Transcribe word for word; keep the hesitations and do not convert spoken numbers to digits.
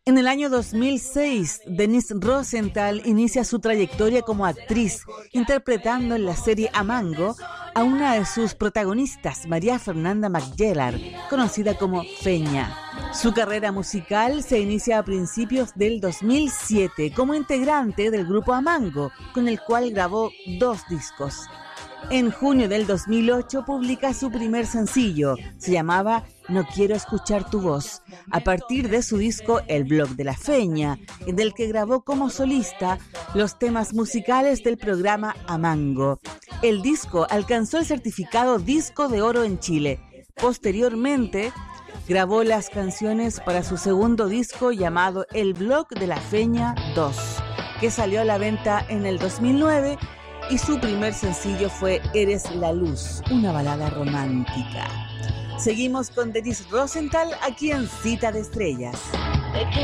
En el año dos mil seis, Denise Rosenthal inicia su trayectoria como actriz, interpretando en la serie Amango a una de sus protagonistas, María Fernanda McGellar, conocida como Feña. Su carrera musical se inicia a principios del dos mil siete como integrante del grupo Amango, con el cual grabó dos discos. En junio del dos mil ocho publica su primer sencillo, se llamaba No quiero escuchar tu voz, a partir de su disco El Blog de la Feña, en el que grabó como solista los temas musicales del programa Amango. El disco alcanzó el certificado Disco de Oro en Chile. Posteriormente, grabó las canciones para su segundo disco llamado El Blog de la Feña dos, que salió a la venta en el dos mil nueve, y su primer sencillo fue Eres la Luz, una balada romántica. Seguimos con Denise Rosenthal aquí en Cita de Estrellas.